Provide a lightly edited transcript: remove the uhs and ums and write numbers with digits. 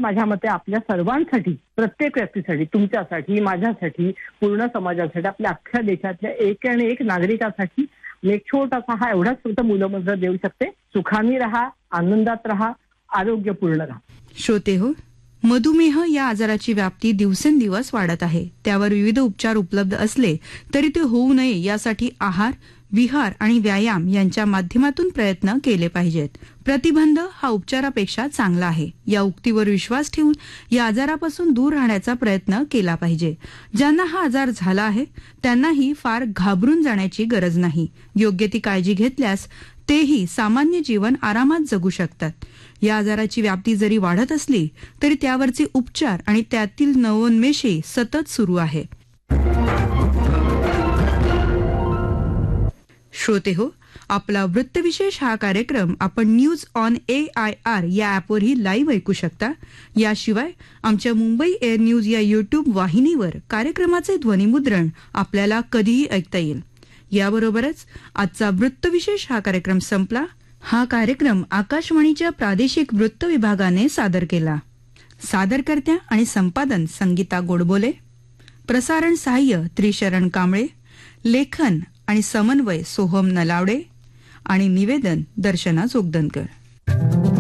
माझ्या मते आपल्या सर्वांसाठी, प्रत्येक व्यक्तीसाठी, तुमच्यासाठी, माझ्यासाठी, पूर्ण समाजासाठी, आपल्या अख्ख्या देशातल्या एक आणि एक नागरिकासाठी एक छोटासा हा एवढाच फक्त मूलमंत्र देऊ शकते. सुखाने राहा, आनंदात राहा, आरोग्यपूर्ण राहा. श्रोते हो, मधुमेह या आजाराची व्याप्ती दिवसेंदिवस वाढत आहे. त्यावर विविध उपचार उपलब्ध असले तरी ते होऊ नये यासाठी आहार, विहार आणि व्यायाम यांच्या माध्यमातून प्रयत्न केले पाहिजेत. प्रतिबंध हा उपचारापेक्षा चांगला आहे या उक्तीवर विश्वास ठेवून या आजारापासून दूर राहण्याचा प्रयत्न केला पाहिजे. ज्यांना हा आजार झाला आहे त्यांनाही फार घाबरून जाण्याची गरज नाही. योग्य ती काळजी घेतल्यास तेही सामान्य जीवन आरामात जगू शकतात. या आजाराची व्याप्ती जरी वाढत असली तरी त्यावरचे उपचार आणि त्यातील नवोन्मेषही सतत सुरू आहे. श्रोते हो, आपला वृत्तविशेष हा कार्यक्रम आपण न्यूज ऑन AIR या ॲपवरही लाईव्ह ऐकू शकता. याशिवाय आमच्या मुंबई एअर न्यूज या युट्यूब वाहिनीवर कार्यक्रमाचे ध्वनिमुद्रण आपल्याला कधीही ऐकता येईल. याबरोबरच आजचा वृत्तविशेष हा कार्यक्रम संपला. हा कार्यक्रम आकाशवाणीच्या प्रादेशिक वृत्त विभागाने सादर केला. सादरकर्त्या आणि संपादन संगीता गोडबोले, प्रसारण सहाय्य त्रिशरण कांबळे, लेखन आणि समन्वय सोहम नलावडे आणि निवेदन दर्शना जोगदनकर.